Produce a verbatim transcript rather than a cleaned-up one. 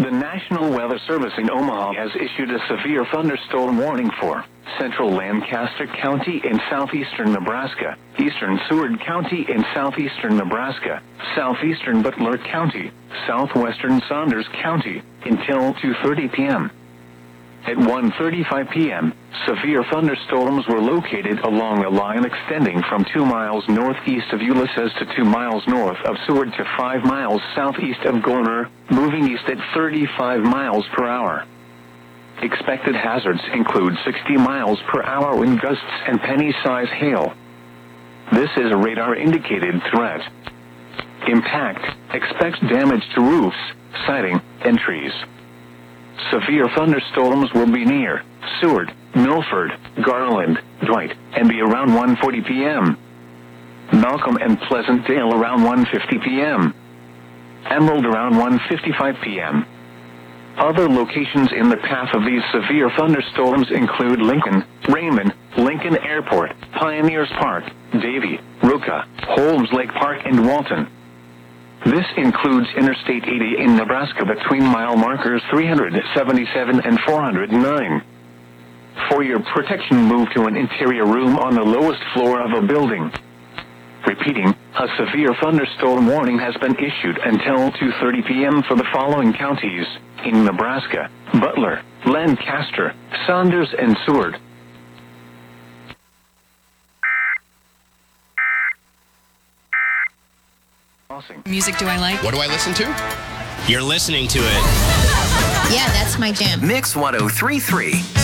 The National Weather Service in Omaha has issued a severe thunderstorm warning for central Lancaster County in southeastern Nebraska, eastern Seward County in southeastern Nebraska, southeastern Butler County, southwestern Saunders County, until two thirty p.m. At one thirty-five p.m., severe thunderstorms were located along a line extending from two miles northeast of Ulysses to two miles north of Seward to five miles southeast of Gorner, moving east at thirty-five miles per hour. Expected hazards include sixty miles per hour wind gusts and penny-size hail. This is a radar-indicated threat. Impact: expect damage to roofs, siding, and trees. Severe thunderstorms will be near Seward, Milford, Garland, Dwight, and be around one forty p.m. Malcolm and Pleasantdale around one fifty p.m. Emerald around one fifty-five p.m. Other locations in the path of these severe thunderstorms include Lincoln, Raymond, Lincoln Airport, Pioneers Park, Davie, Roca, Holmes Lake Park, and Walton. This includes Interstate eighty in Nebraska between mile markers three seventy-seven and four oh nine. For your protection, move to an interior room on the lowest floor of a building. Repeating, a severe thunderstorm warning has been issued until two thirty p.m. for the following counties in Nebraska: Butler, Lancaster, Saunders, and Seward. Music do I like? What do I listen to? You're listening to it. Yeah, that's my jam. Mix one oh three point three.